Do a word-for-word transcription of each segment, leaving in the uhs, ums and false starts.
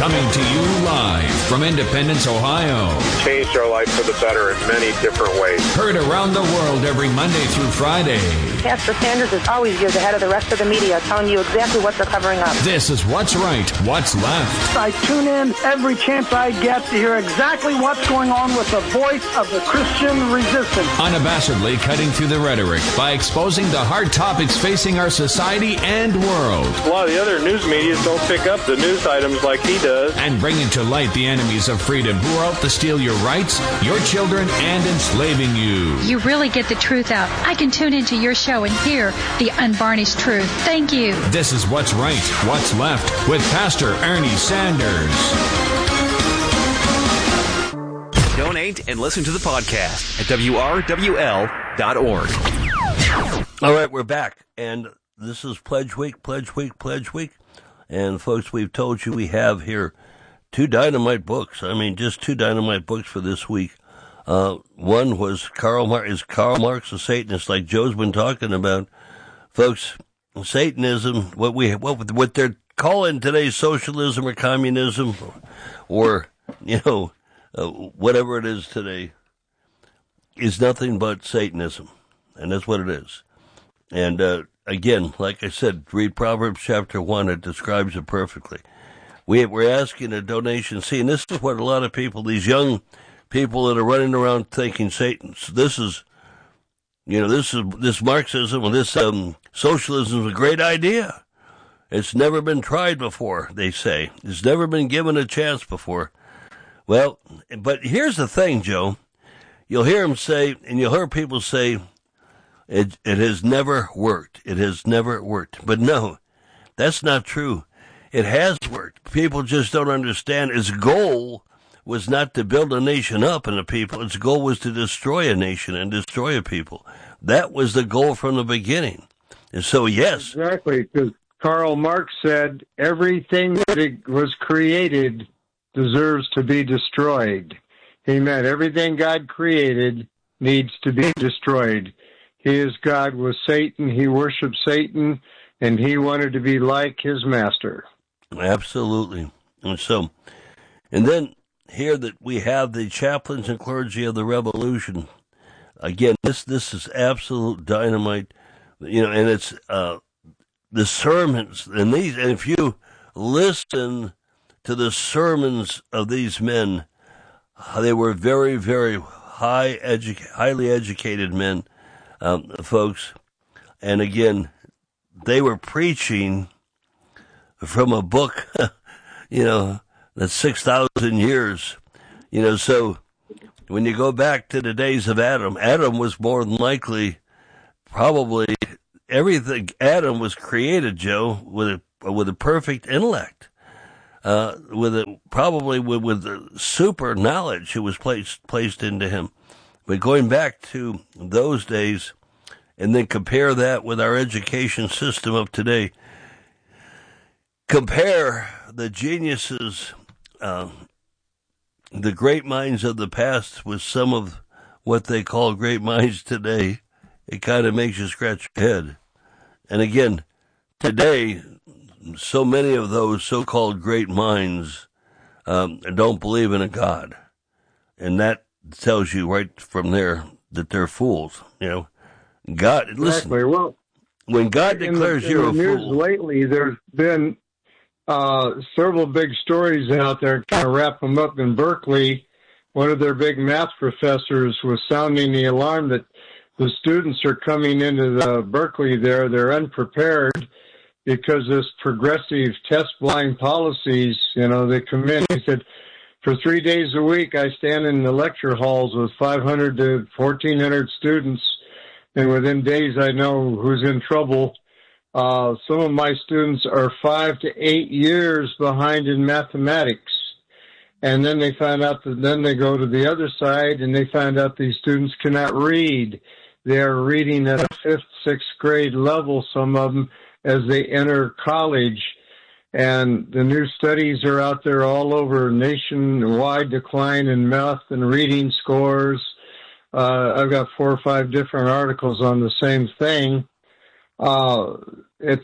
Coming to you live from Independence, Ohio. Changed our life for the better in many different ways. Heard around the world every Monday through Friday. Pastor Sanders is always years ahead of the rest of the media, telling you exactly what they're covering up. This is What's Right, What's Left. I tune in every chance I get to hear exactly what's going on with the voice of the Christian resistance. Unabashedly cutting through the rhetoric by exposing the hard topics facing our society and world. A lot of the other news media don't pick up the news items like he does. And bringing to light the enemies of freedom who are out to steal your rights, your children, and enslaving you. You really get the truth out. I can tune into your show and hear the unvarnished truth. Thank you. This is What's Right, What's Left with Pastor Ernie Sanders. Donate and listen to the podcast at W R W L dot org. All right, we're back, and this is Pledge Week, Pledge Week, Pledge Week. And, folks, we've told you we have here two dynamite books. I mean, just two dynamite books for this week. Uh, one was Karl Marx. Is Karl Marx a Satanist, like Joe's been talking about? Folks, Satanism, what we what what they're calling today socialism or communism, or, you know, uh, whatever it is today, is nothing but Satanism. And that's what it is. And, uh, again, like I said, read Proverbs chapter one. It describes it perfectly. We, we're asking a donation. See, and this is what a lot of people, these young people that are running around thinking Satan, this is, you know, this is, this Marxism or this, um, socialism is a great idea. It's never been tried before, they say. It's never been given a chance before. Well, but here's the thing, Joe. You'll hear them say, and you'll hear people say, It it has never worked. It has never worked. But no, that's not true. It has worked. People just don't understand. Its goal was not to build a nation up and a people. Its goal was to destroy a nation and destroy a people. That was the goal from the beginning. And so, yes. Exactly, because Karl Marx said everything that it was created deserves to be destroyed. He meant everything God created needs to be destroyed. His God was Satan. He worshiped Satan, and he wanted to be like his master. Absolutely. And so, and then here that we have the chaplains and clergy of the revolution. Again, this this is absolute dynamite, you know, and it's uh, the sermons, and these, and if you listen to the sermons of these men, they were very, very high, edu- highly educated men. Um, folks, and again, they were preaching from a book, you know, that's six thousand years, you know, so when you go back to the days of Adam, Adam was more than likely, probably, everything, Adam was created, Joe, with a, with a perfect intellect, uh, with a, probably with, with a super knowledge that was placed, placed into him. But going back to those days, and then compare that with our education system of today, compare the geniuses, uh, the great minds of the past with some of what they call great minds today, it kind of makes you scratch your head. And again, today, so many of those so-called great minds um, don't believe in a God. And that tells you right from there that they're fools. You know, God, listen, exactly. Well, when God declares in the, you're in the a news fool. Lately, there's been uh, several big stories out there, kind of wrap them up. In Berkeley, one of their big math professors was sounding the alarm that the students are coming into the Berkeley there. They're unprepared because this progressive test blind policies, you know, they come in. He said, for three days a week, I stand in the lecture halls with five hundred to fourteen hundred students, and within days I know who's in trouble. Uh, some of my students are five to eight years behind in mathematics. And then they find out that then they go to the other side and they find out these students cannot read. They are reading at a fifth, sixth grade level, some of them, as they enter college. And the new studies are out there all over, nationwide decline in math and reading scores. Uh, I've got four or five different articles on the same thing. Uh, it's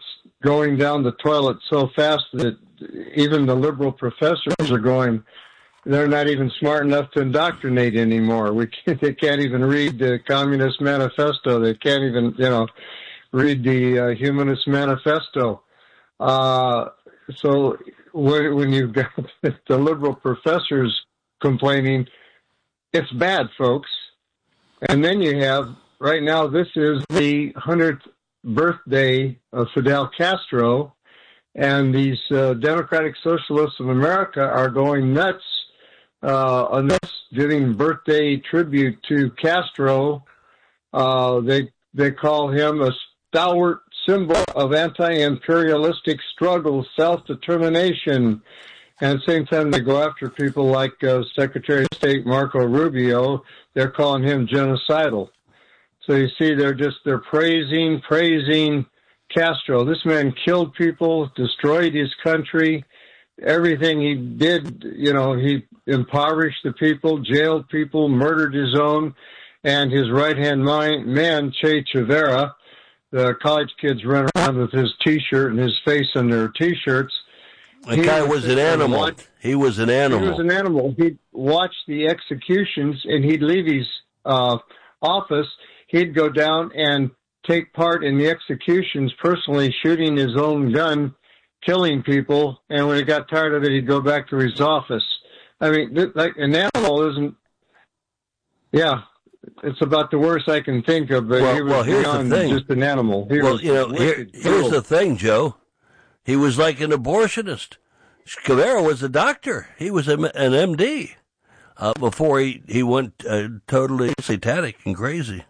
going down the toilet so fast that even the liberal professors are going, they're not even smart enough to indoctrinate anymore. We can't, they can't even read the Communist Manifesto. They can't even, you know, read the uh, Humanist Manifesto. Uh, so when, when you've got the liberal professors complaining, it's bad, folks. And then you have, right now, this is the hundredth birthday of Fidel Castro, and these uh, Democratic Socialists of America are going nuts uh, on this, giving birthday tribute to Castro. Uh, they they call him a stalwart symbol of anti-imperialistic struggle, self-determination, and at the same time they go after people like uh, Secretary of State Marco Rubio. They're calling him genocidal. So you see, they're just, they're praising, praising Castro. This man killed people, destroyed his country. Everything he did, you know, he impoverished the people, jailed people, murdered his own, and his right-hand man, Che Guevara. The college kids run around with his T-shirt and his face on their T-shirts. The guy was an animal. Watch, he was an animal. He was an animal. He'd watch the executions, and he'd leave his uh, office. He'd go down and take part in the executions, personally shooting his own gun, killing people, and when he got tired of it, he'd go back to his office. I mean, th- like an animal isn't, yeah, it's about the worst I can think of, but well, he was well, here's beyond the thing. just an animal. He well, was you know, here, here's the thing, Joe. He was like an abortionist. Guevara was a doctor. He was a, an M D uh, before he, he went uh, totally satanic and crazy.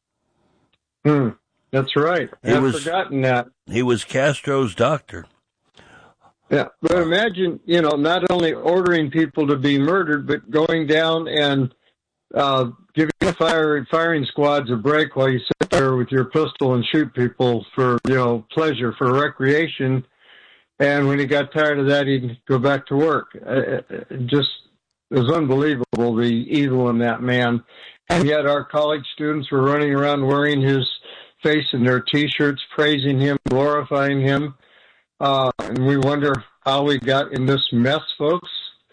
Hmm, that's right. He I've was, forgotten that. He was Castro's doctor. Yeah, but imagine, you know, not only ordering people to be murdered, but going down and uh, giving fire, firing squads a break while you sit there with your pistol and shoot people for, you know, pleasure, for recreation. And when he got tired of that, he'd go back to work. It just, it was unbelievable, the evil in that man. And yet our college students were running around wearing his face in their T-shirts, praising him, glorifying him. Uh, and we wonder how we got in this mess, folks.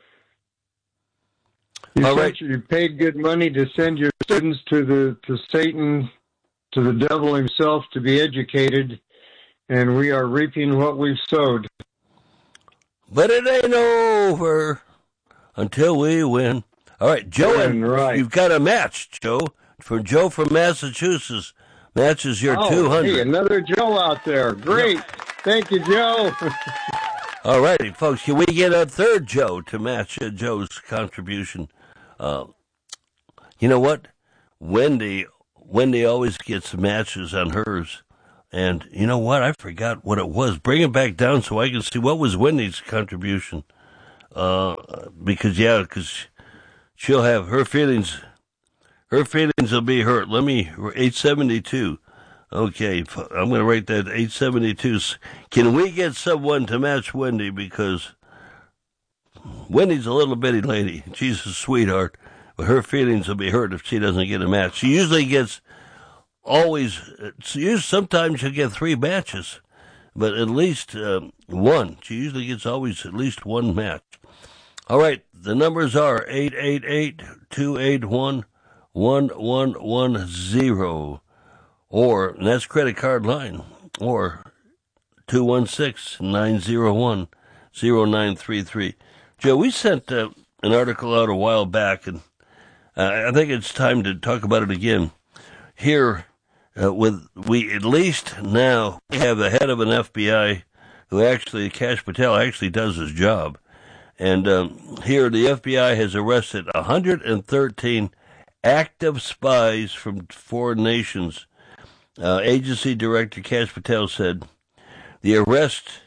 You, All sent, right. you paid good money to send your students to the to Satan, to the devil himself, to be educated, and we are reaping what we've sowed. But it ain't over until we win. All right, Joe, and right. You've got a match, Joe, from Joe from Massachusetts. Matches your oh, two hundred. Hey, another Joe out there. Great. Yep. Thank you, Joe. All righty, folks. Can we get a third Joe to match uh, Joe's contribution? Uh, you know what? Wendy, Wendy always gets matches on hers. And you know what? I forgot what it was. Bring it back down so I can see what was Wendy's contribution. Uh, because, yeah, because she'll have her feelings. Her feelings will be hurt. Let me, eight seventy-two. Okay, I'm going to write that eight seventy-two. Can we get someone to match Wendy? Because Wendy's a little bitty lady. She's a sweetheart. But her feelings will be hurt if she doesn't get a match. She usually gets always, sometimes she'll get three matches. But at least um, one. She usually gets always at least one match. All right, the numbers are eight eight eight, two eight one, one one one zero, or, and that's credit card line, or two one six, nine zero one, zero nine three three. Joe, we sent uh, an article out a while back, and uh, I think it's time to talk about it again. Here, uh, with we at least now have the head of an F B I who actually, Kash Patel, actually does his job. And um, here, the F B I has arrested one hundred thirteen active spies from foreign nations. Uh, agency Director Kash Patel said, the arrests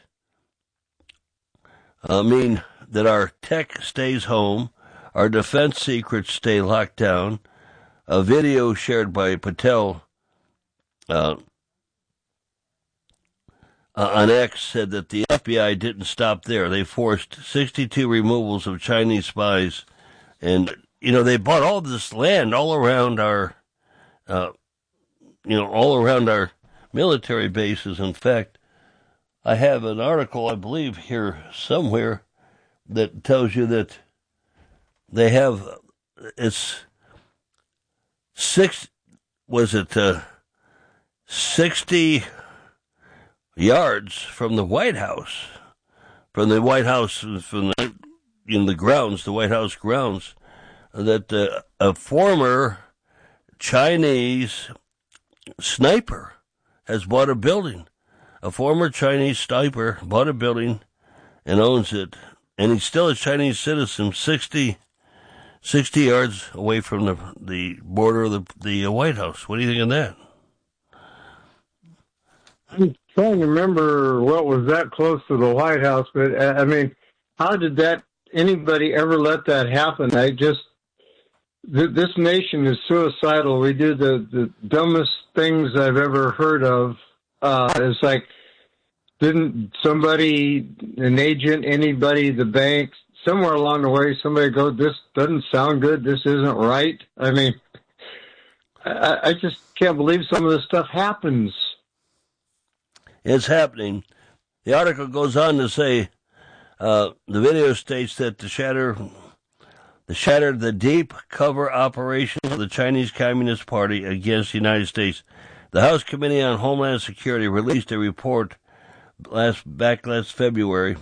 uh, mean that our tech stays home, our defense secrets stay locked down. A video shared by Patel uh, uh, on X said that the F B I didn't stop there. They forced sixty-two removals of Chinese spies, and you know they bought all this land all around our, uh, you know, all around our military bases. In fact, I have an article, I believe, here somewhere that tells you that they have, it's six, was it uh, sixty yards from the White House, from the White House, from the, in the grounds, the White House grounds, that uh, a former Chinese sniper has bought a building. A former Chinese sniper bought a building and owns it, and he's still a Chinese citizen, sixty, sixty yards away from the the border of the, the White House. What do you think of that? I'm trying to remember what was that close to the White House, but uh, I mean, how did that anybody ever let that happen? I just th- this nation is suicidal. We do the, the dumbest things I've ever heard of. Uh, it's like, didn't somebody, an agent, anybody, the bank, somewhere along the way, somebody go, this doesn't sound good, this isn't right? I mean, I, I just can't believe some of this stuff happens. It's happening. The article goes on to say, uh, the video states that the shatter, the shattered the deep cover operation of the Chinese Communist Party against the United States. The House Committee on Homeland Security released a report last back last February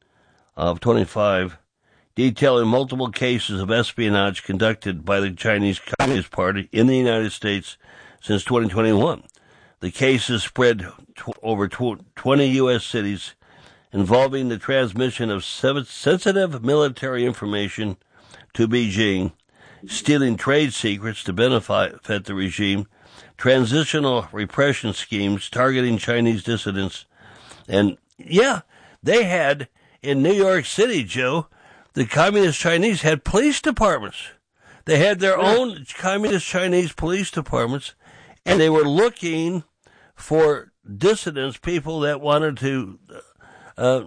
of twenty-five, detailing multiple cases of espionage conducted by the Chinese Communist Party in the United States since twenty twenty-one. The cases spread tw- over tw- twenty U S cities, involving the transmission of sev- sensitive military information to Beijing, stealing trade secrets to benefit the regime, transitional repression schemes targeting Chinese dissidents. And, yeah, they had, in New York City, Joe, the Communist Chinese had police departments. They had their yeah. own Communist Chinese police departments, and they were looking for dissidents, people that wanted to uh,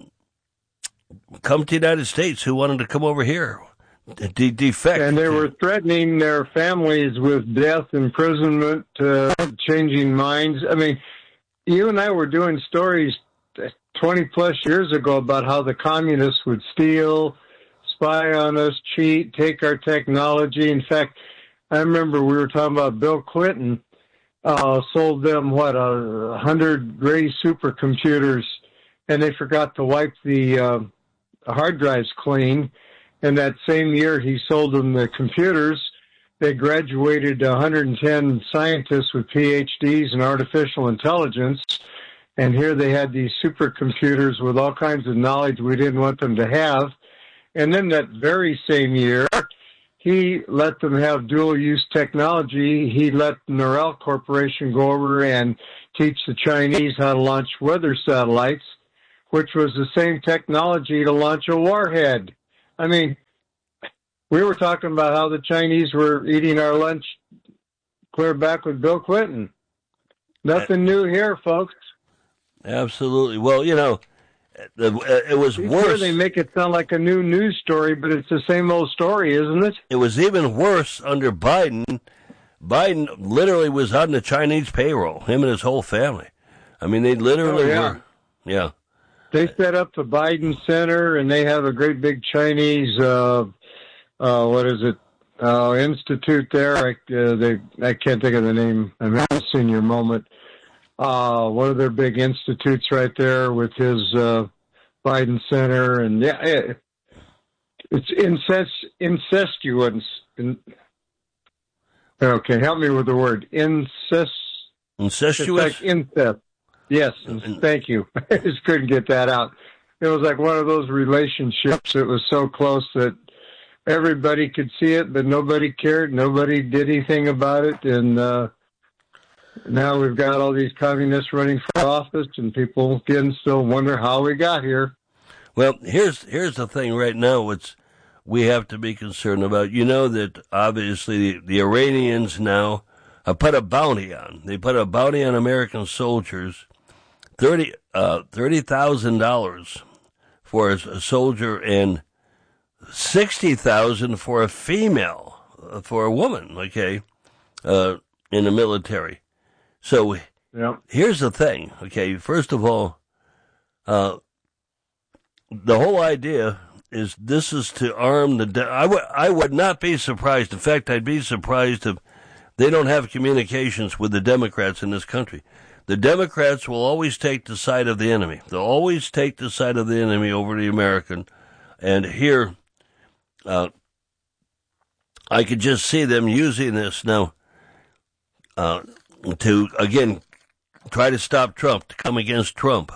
come to the United States, who wanted to come over here. De- defect. And they were threatening their families with death, imprisonment, uh, changing minds. I mean, you and I were doing stories twenty plus years ago about how the communists would steal, spy on us, cheat, take our technology. In fact, I remember we were talking about Bill Clinton uh, sold them, what, a hundred Ray supercomputers, and they forgot to wipe the uh, hard drives clean. And that same year he sold them the computers. They graduated one hundred ten scientists with P H Ds in artificial intelligence. And here they had these supercomputers with all kinds of knowledge we didn't want them to have. And then that very same year, he let them have dual-use technology. He let Norel Corporation go over and teach the Chinese how to launch weather satellites, which was the same technology to launch a warhead. I mean, we were talking about how the Chinese were eating our lunch clear back with Bill Clinton. Nothing new here, folks. Absolutely. Well, you know, it was worse. Sure, they make it sound like a new news story, but it's the same old story, isn't it? It was even worse under Biden. Biden literally was on the Chinese payroll, him and his whole family. I mean, they literally oh, yeah. were. Yeah. They set up the Biden Center, and they have a great big Chinese, uh, uh, what is it, uh, institute there. I, uh, they, I can't think of the name. I'm having a senior moment. Uh, one of their big institutes right there with his uh, Biden Center. And, yeah, it, it's incest, incestuous. In, okay, help me with the word. Incest. Incestuous? It's like incest. Yes, thank you. I just couldn't get that out. It was like one of those relationships. It was so close that everybody could see it, but nobody cared. Nobody did anything about it. And uh, now we've got all these communists running for office, and people again still wonder how we got here. Well, here's here's the thing right now. It's we have to be concerned about. You know that obviously the, the Iranians now have put a bounty on. They put a bounty on American soldiers. Thirty uh thirty thousand dollars for a soldier and sixty thousand for a female, for a woman. Okay, uh, in the military. So yep. Here's the thing. Okay, first of all, Uh, the whole idea is this is to arm the. De- I would I would not be surprised. In fact, I'd be surprised if they don't have communications with the Democrats in this country. The Democrats will always take the side of the enemy. They'll always take the side of the enemy over the American. And here, uh, I could just see them using this now uh, to, again, try to stop Trump, to come against Trump.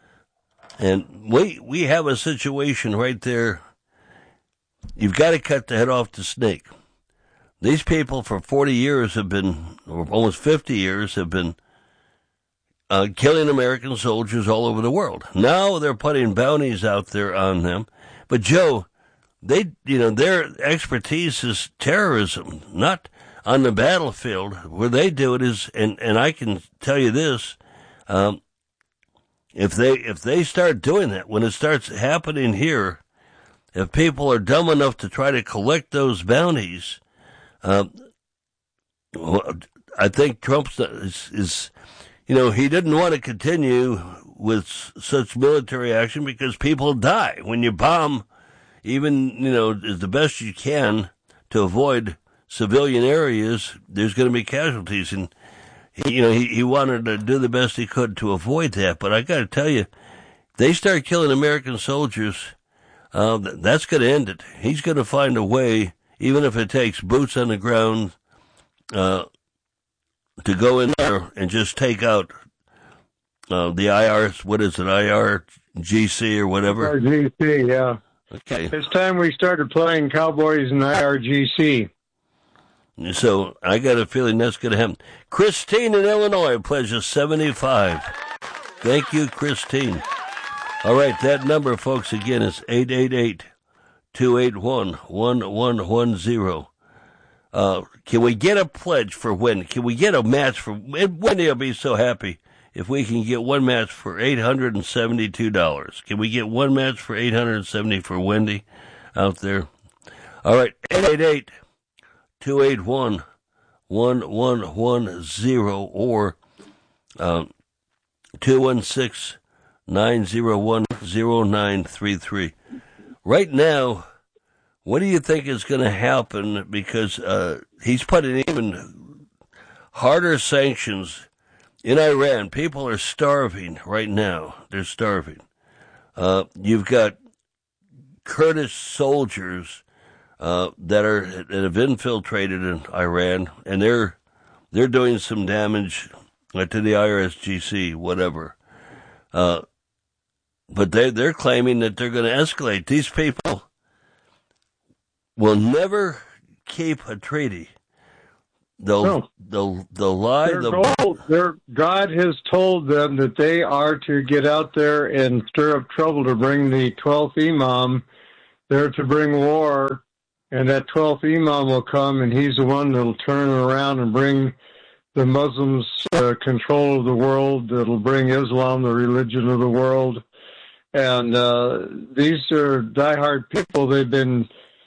And we we have a situation right there. You've got to cut the head off the snake. These people for forty years have been, or almost fifty years, have been uh, killing American soldiers all over the world. Now they're putting bounties out there on them. But Joe, they, you know, their expertise is terrorism, not on the battlefield. Where they do it is, and, and I can tell you this, um, if they if they start doing that, when it starts happening here, if people are dumb enough to try to collect those bounties, Um, well, I think Trump is, is, you know, he didn't want to continue with such military action because people die. When you bomb, even, you know, as the best you can to avoid civilian areas, there's going to be casualties. And, he, you know, he, he wanted to do the best he could to avoid that. But I got to tell you, they start killing American soldiers, uh, that's going to end it. He's going to find a way, even if it takes boots on the ground, uh, to go in there and just take out uh, the I R, what is it, I R G C or whatever? I R G C, yeah. Okay. It's time we started playing Cowboys and I R G C. So I got a feeling that's going to happen. Christine in Illinois pledges seventy-five. Thank you, Christine. All right, that number, folks, again, is eight eight eight, two eight one, one one one zero. Uh, can we get a pledge for Wendy? Can we get a match for Wendy? Will be so happy if we can get one match for eight hundred seventy-two dollars. Can we get one match for eight hundred seventy dollars for Wendy out there? All right, eight eight eight, two eight one, one one one zero or um, two one six, nine zero one, zero nine three three. Right now, what do you think is going to happen? Because uh, he's putting even harder sanctions in Iran. People are starving right now. They're starving. Uh, you've got Kurdish soldiers uh, that are that have infiltrated in Iran, and they're they're doing some damage uh, to the I R G C, whatever. Uh, but they they're claiming that they're going to escalate. These people will never keep a treaty. They'll No. they'll they'll lie. Their They'll, goal, their, God has told them that they are to get out there and stir up trouble to bring the twelfth Imam. They're to bring war, and that twelfth Imam will come, and he's the one that'll turn around and bring the Muslims uh, control of the world. That'll bring Islam, the religion of the world. And uh, these are diehard people. They've been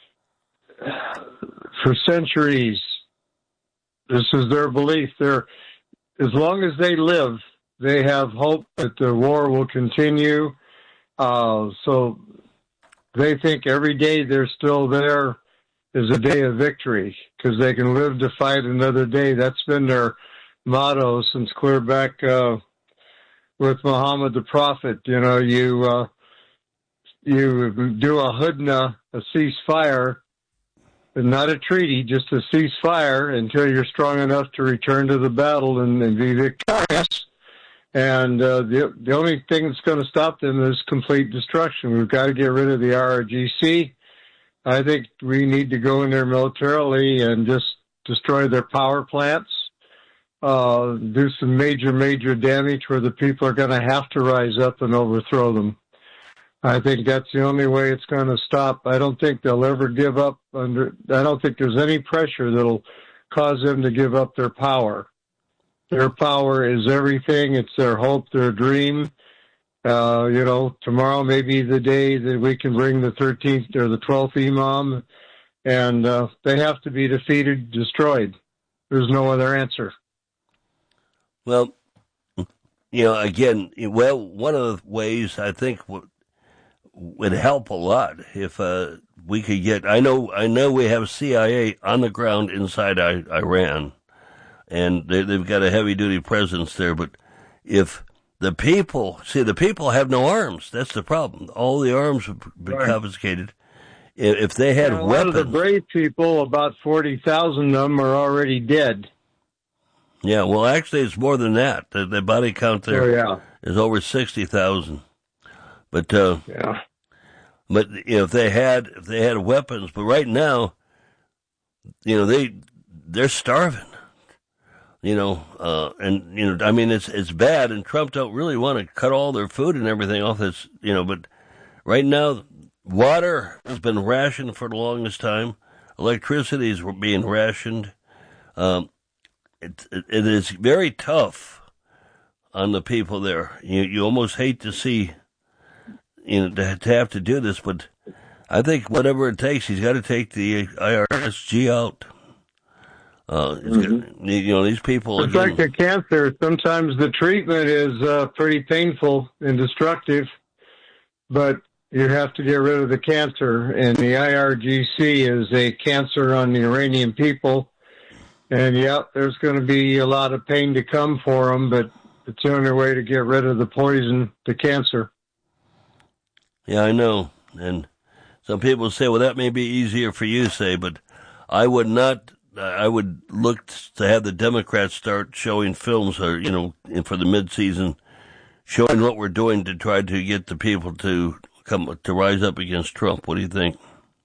for centuries. This is their belief. They're, as long as they live, they have hope that the war will continue. Uh, so they think every day they're still there is a day of victory because they can live to fight another day. That's been their motto since clear back uh, with Muhammad the Prophet. You know, you uh, you do a hudna, a ceasefire, and not a treaty, just a ceasefire until you're strong enough to return to the battle and, and be victorious. And uh, the the only thing that's going to stop them is complete destruction. We've got to get rid of the I R G C. I think we need to go in there militarily and just destroy their power plants, uh, do some major, major damage where the people are going to have to rise up and overthrow them. I think that's the only way it's going to stop. I don't think they'll ever give up under, I don't think there's any pressure that'll cause them to give up their power. Their power is everything. It's their hope, their dream. Uh, you know, tomorrow may be the day that we can bring the thirteenth or the twelfth Imam, and uh, they have to be defeated, destroyed. There's no other answer. well, you know, again, well, one of the ways I think would, would help a lot if uh, we could get, I know I know we have C I A on the ground inside I, Iran, and they, they've got a heavy-duty presence there, but if the people, see, the people have no arms. That's the problem. All the arms have been right. confiscated. If they had and a weapons... lot of the brave people, about forty thousand of them, are already dead. Yeah, well, actually, it's more than that. The, the body count there oh, yeah. is over sixty thousand. But, uh, yeah. but you know, if they had if they had weapons, but right now, you know, they they're starving. You know, uh, and you know, I mean, it's it's bad, and Trump don't really want to cut all their food and everything off. This, you know, but right now, water has been rationed for the longest time. Electricity is being rationed. Um, it, it it is very tough on the people there. You you almost hate to see, you know, to, to have to do this, but I think whatever it takes, he's got to take the I R S G out. Uh, it's mm-hmm. got, you know, these people. It's again, like a cancer. Sometimes the treatment is uh, pretty painful and destructive, but you have to get rid of the cancer. And the I R G C is a cancer on the Iranian people. And yeah, there's going to be a lot of pain to come for them, but it's the only way to get rid of the poison, the cancer. Yeah, I know. And some people say, well, that may be easier for you, say, but I would not. I would look to have the Democrats start showing films, or you know, for the mid-season, showing what we're doing to try to get the people to come to rise up against Trump. What do you think?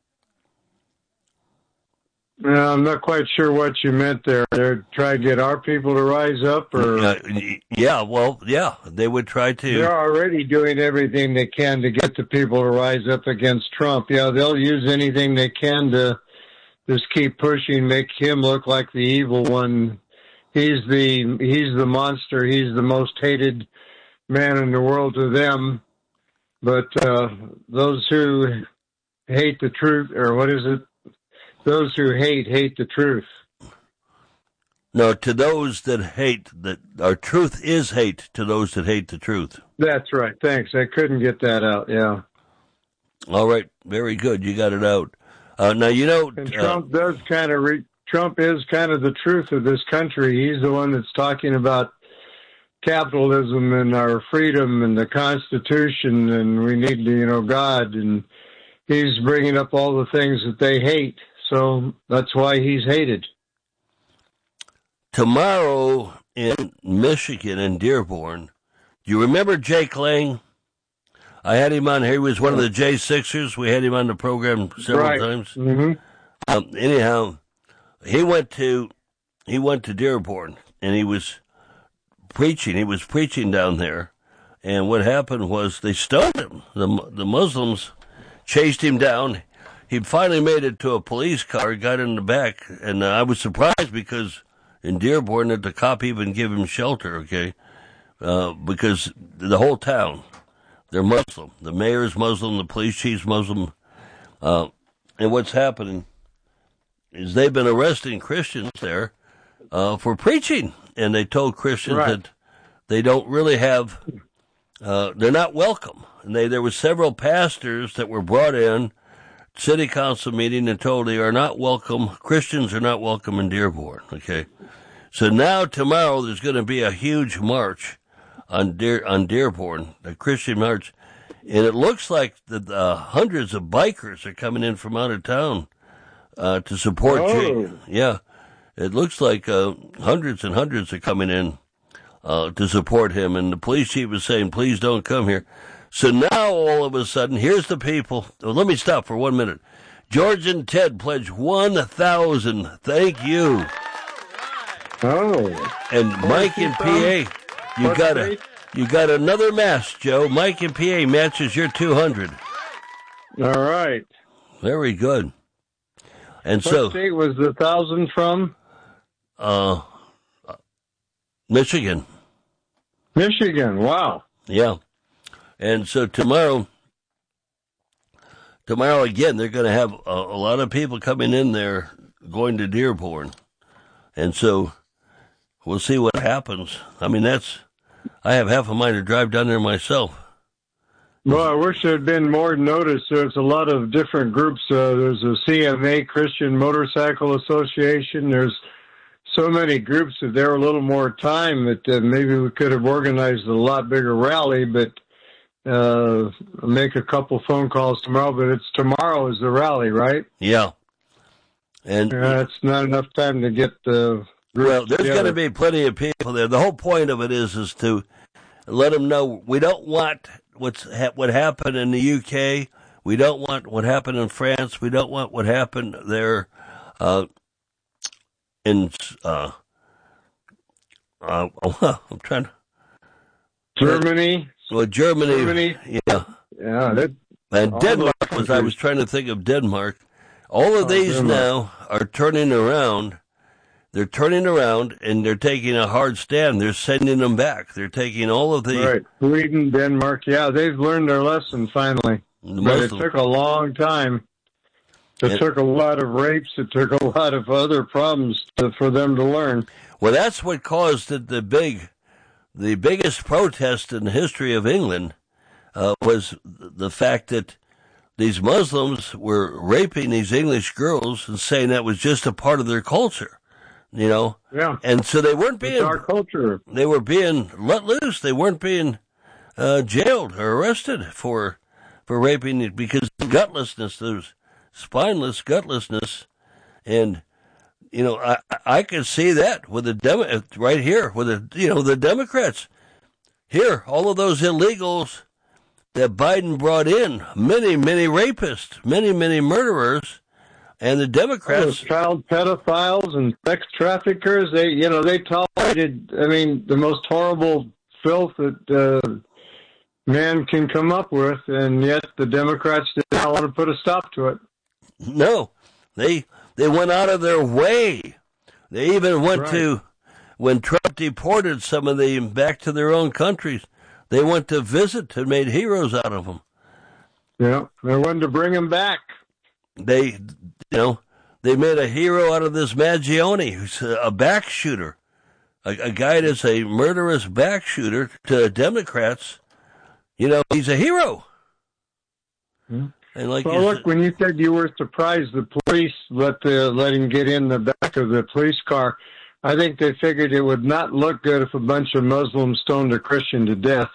Well, I'm not quite sure what you meant there. They're trying to get our people to rise up, or uh, yeah, well, yeah, they would try to. They're already doing everything they can to get the people to rise up against Trump. Yeah, they'll use anything they can to just keep pushing, make him look like the evil one. He's the he's the monster. He's the most hated man in the world to them. But uh, those who hate the truth, or what is it? Those who hate, hate the truth. No, to those that hate, that our truth is hate to those that hate the truth. That's right. Thanks. I couldn't get that out, yeah. All right. Very good. You got it out. Uh, now, you know... And Trump uh, does kind of... Re- Trump is kind of the truth of this country. He's the one that's talking about capitalism and our freedom and the Constitution, and we need, you know, God, and he's bringing up all the things that they hate. So that's why he's hated. Tomorrow in Michigan, in Dearborn, do you remember Jake Lang? I had him on here. He was one of the J Sixers. We had him on the program several right. times. Mm-hmm. Um, anyhow, he went to he went to Dearborn, and he was preaching. He was preaching down there, and what happened was they stoned him. The the Muslims chased him down. He finally made it to a police car, got in the back, and uh, I was surprised because in Dearborn that the cop even gave him shelter, okay, uh, because the whole town, they're Muslim. The mayor's Muslim, the police chief's Muslim, uh, and what's happening is they've been arresting Christians there uh, for preaching, and they told Christians right. that they don't really have, uh, they're not welcome. And they there were several pastors that were brought in, city council meeting, and told they are not welcome. Christians are not welcome in Dearborn. Okay, so now tomorrow there's going to be a huge march on Dear on Dearborn, a Christian march, and it looks like the uh, hundreds of bikers are coming in from out of town uh, to support. Oh. Jake. Yeah, it looks like uh, hundreds and hundreds are coming in uh, to support him, and the police chief is saying, "Please don't come here." So now, all of a sudden, here's the people. Oh, let me stop for one minute. George and Ted pledged one thousand. Thank you. Oh. And Mike in P A, you got a, you got another match, Joe. Mike in P A matches your two hundred. All right. Very good. And what so, state was the thousand from? Uh, Michigan. Michigan. Wow. Yeah. And so tomorrow, tomorrow again, they're going to have a, a lot of people coming in there going to Dearborn. And so we'll see what happens. I mean, that's, I have half a mind to drive down there myself. Well, I wish there had been more notice. There's a lot of different groups. Uh, there's a C M A, Christian Motorcycle Association. There's so many groups. If there were a little more time, that uh, maybe we could have organized a lot bigger rally. But uh, I'll make a couple phone calls tomorrow. But it's tomorrow is the rally, right? Yeah. And uh, it's not enough time to get the groups well, there's going to be plenty of people there. The whole point of it is is to let them know we don't want what's ha- what happened in the U K. We don't want what happened in France. We don't want what happened there uh, in uh, uh, I'm trying to Germany. Well, Germany, Germany. yeah, yeah. That, and Denmark was. I was trying to think of Denmark. All of oh, these Denmark. now are turning around. They're turning around and they're taking a hard stand. They're sending them back. They're taking all of the right. Sweden, Denmark. Yeah, they've learned their lesson finally. But it took a long time. It and, took a lot of rapes. It took a lot of other problems to, for them to learn. Well, that's what caused the, the big, the biggest protest in the history of England uh, was the fact that these Muslims were raping these English girls and saying that was just a part of their culture, you know? Yeah. And so they weren't being... It's our culture. They were being let loose. They weren't being uh, jailed or arrested for for raping because of gutlessness. There's spineless gutlessness. And, you know, I I can see that with the Demo- right here with the, you know, the Democrats. Here, all of those illegals that Biden brought in, many, many rapists, many, many murderers, and the Democrats... Oh, child pedophiles and sex traffickers, they, you know, they tolerated, I mean, the most horrible filth that uh, man can come up with, and yet the Democrats did not want to put a stop to it. No, they they went out of their way. They even went right. to, when Trump deported some of them back to their own countries, they went to visit and made heroes out of them. Yeah, they wanted to bring them back. They, you know, they made a hero out of this Maggione, who's a, a back shooter, a, a guy that's a murderous back shooter to Democrats. You know, he's a hero. Hmm. And like well, look, when you said you were surprised the police let the, let him get in the back of the police car, I think they figured it would not look good if a bunch of Muslims stoned a Christian to death.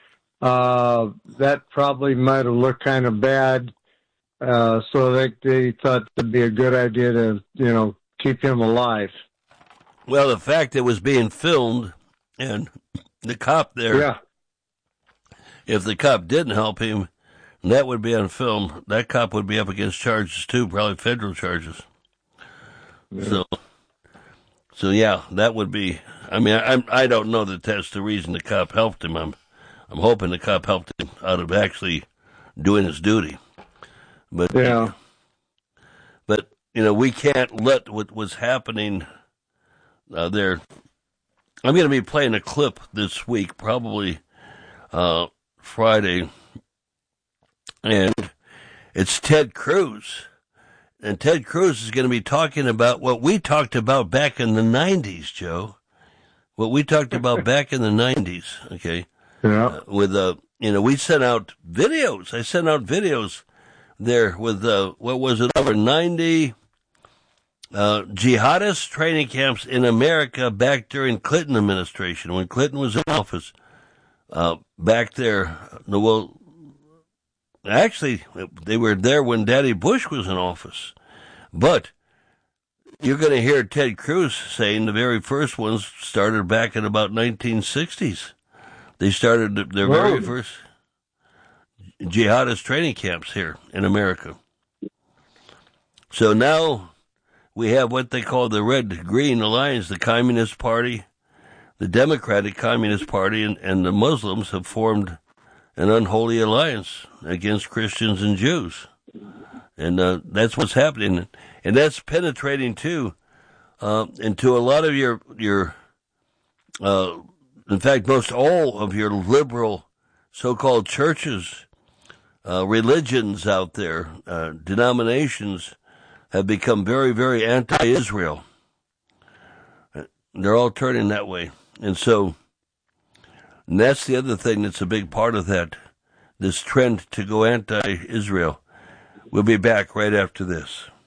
Uh, that probably might have looked kind of bad. Uh, so they, they thought it'd be a good idea to, you know, keep him alive. Well, the fact it was being filmed and the cop there, yeah. if the cop didn't help him, that would be on film. That cop would be up against charges too, probably federal charges. Yeah. So, so yeah, that would be. I mean, I I don't know that that's the reason the cop helped him. I'm I'm hoping the cop helped him out of actually doing his duty. But yeah, but you know, we can't let what was happening uh, there. I'm going to be playing a clip this week, probably uh, Friday. And it's Ted Cruz. And Ted Cruz is going to be talking about what we talked about back in the nineties, Joe. What we talked about back in the nineties, okay? Yeah. Uh, with, uh, you know, we sent out videos. I sent out videos there with, uh, what was it, over ninety uh, jihadist training camps in America back during Clinton administration, when Clinton was in office. Uh, back there, well, actually, they were there when Daddy Bush was in office. But you're going to hear Ted Cruz saying the very first ones started back in about nineteen sixties. They started their Whoa. very first jihadist training camps here in America. So now we have what they call the Red-Green Alliance, the Communist Party, the Democratic Communist Party, and, and the Muslims have formed an unholy alliance against Christians and Jews. And uh, that's what's happening. And that's penetrating, too, uh, into a lot of your, your uh, in fact, most all of your liberal so-called churches, uh, religions out there, uh, denominations, have become very, very anti-Israel. They're all turning that way. And so And that's the other thing that's a big part of that, this trend to go anti-Israel. We'll be back right after this.